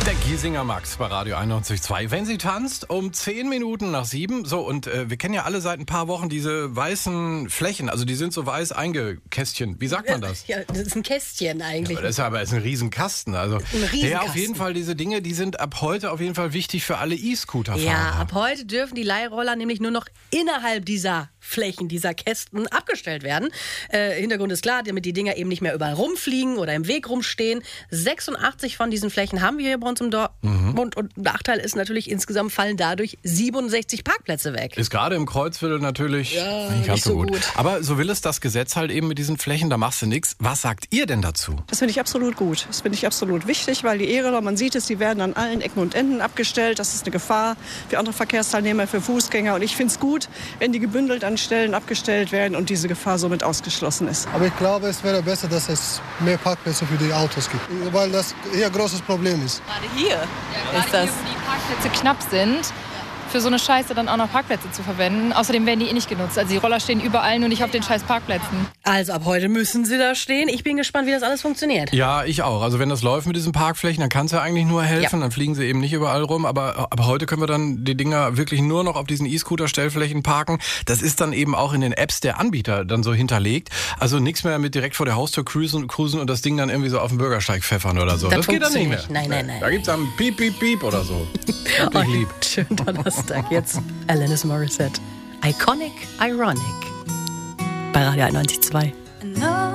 Der Giesinger Max bei Radio 91.2. Wenn sie tanzt, um 10 Minuten nach 7. So, und wir kennen ja alle seit ein paar Wochen diese weißen Flächen. Also die sind so weiß eingekästchen. Wie sagt man das? Ja, das ist ein Kästchen eigentlich. Ja, das ist ein Riesenkasten. Also, ein Riesenkasten. Ja, auf jeden Fall diese Dinge, die sind ab heute auf jeden Fall wichtig für alle E-Scooter-Fahrer. Ja, ab heute dürfen die Leihroller nämlich nur noch innerhalb dieser Flächen, dieser Kästen abgestellt werden. Hintergrund ist klar, damit die Dinger eben nicht mehr überall rumfliegen oder im Weg rumstehen. 86 von diesen Flächen haben wir hier bei uns im Dorf. Und Nachteil ist natürlich, insgesamt fallen dadurch 67 Parkplätze weg. Ist gerade im Kreuzviertel natürlich nicht ganz so gut. Aber so will es das Gesetz halt eben mit diesen Flächen, da machst du nichts. Was sagt ihr denn dazu? Das finde ich absolut gut. Das finde ich absolut wichtig, weil die E-Roller, man sieht es, die werden an allen Ecken und Enden abgestellt. Das ist eine Gefahr für andere Verkehrsteilnehmer, für Fußgänger. Und ich finde es gut, wenn die gebündelt an Stellen abgestellt werden und diese Gefahr somit ausgeschlossen ist. Aber ich glaube, es wäre besser, dass es mehr Parkplätze für die Autos gibt, weil das hier ein großes Problem ist. Gerade hier ist das, wo die Parkplätze knapp sind, für so eine Scheiße dann auch noch Parkplätze zu verwenden. Außerdem werden die nicht genutzt. Also die Roller stehen überall, nur nicht auf den scheiß Parkplätzen. Also ab heute müssen sie da stehen. Ich bin gespannt, wie das alles funktioniert. Ja, ich auch. Also wenn das läuft mit diesen Parkflächen, dann kann es ja eigentlich nur helfen. Ja. Dann fliegen sie eben nicht überall rum. Aber ab heute können wir dann die Dinger wirklich nur noch auf diesen E-Scooter-Stellflächen parken. Das ist dann eben auch in den Apps der Anbieter dann so hinterlegt. Also nichts mehr mit direkt vor der Haustür cruisen und das Ding dann irgendwie so auf den Bürgersteig pfeffern oder so. Das geht dann nicht mehr. Nein. Da gibt's dann Piep, Piep, Piep oder so. Wirklich lieb. Schönen Donnerstag. Jetzt Alanis Morissette. Iconic, Ironic. Bei Radio 91.2.